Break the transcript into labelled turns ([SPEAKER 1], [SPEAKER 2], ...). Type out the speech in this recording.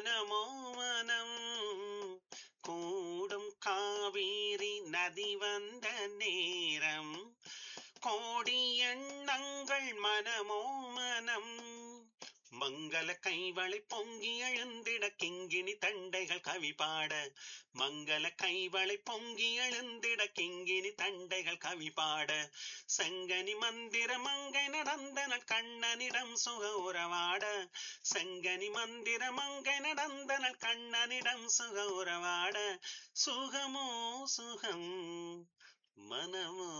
[SPEAKER 1] மனமோ மனம் கூடும் காவேரி நதி வந்த நேரம் கோடி எண்ணங்கள் மனமோ மனம் மங்கள கைவளை பொங்கி எழுந்திட கிங்கிணி தண்டைகள் கவி பாட மங்கள கைவளை பொங்கி எழுந்திட கிங்கிணி தண்டைகள் கவி பாட செங்கனி மந்திர மங்கை நடந்தனள் கண்ணனிடம் சுக உறவாட செங்கனி மந்திர மங்கை நடந்தனள் கண்ணனிடம் சுக உறவாட சுகமோ சுகம் மனமோ